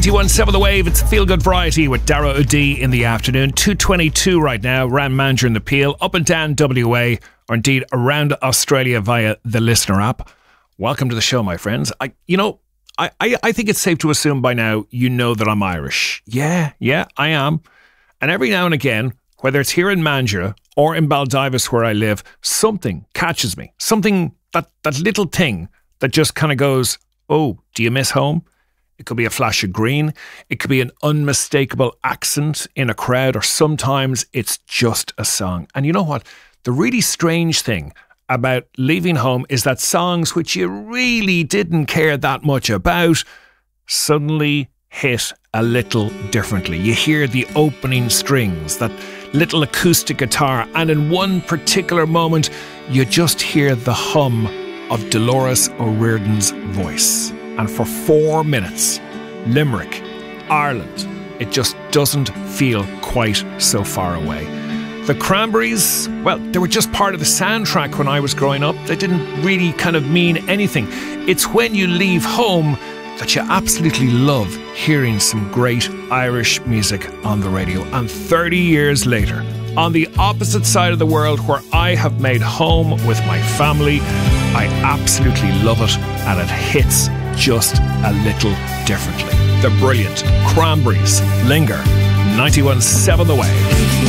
91.7 The Wave. It's Feel Good Variety with Dara O'D in the afternoon. 2:22 right now. Ran Manager in the Peel, up and down WA, or indeed around Australia via the Listener app. Welcome to the show, my friends. I think it's safe to assume by now you know that I'm Irish. Yeah, I am. And every now and again, whether it's here in Mandurah or in Baldivis where I live, something catches me. Something, that little thing that just kind of goes, oh, do you miss home? It could be a flash of green. It could be an unmistakable accent in a crowd, or sometimes it's just a song. And you know what? The really strange thing about leaving home is that songs which you really didn't care that much about suddenly hit a little differently. You hear the opening strings, that little acoustic guitar, and in one particular moment, you just hear the hum of Dolores O'Riordan's voice. And for 4 minutes, Limerick, Ireland, it just doesn't feel quite so far away. The Cranberries, well, they were just part of the soundtrack when I was growing up. They didn't really kind of mean anything. It's when you leave home that you absolutely love hearing some great Irish music on the radio. And 30 years later, on the opposite side of the world where I have made home with my family, I absolutely love it, and it hits just a little differently. The brilliant Cranberries, Linger, 91.7 The Wave.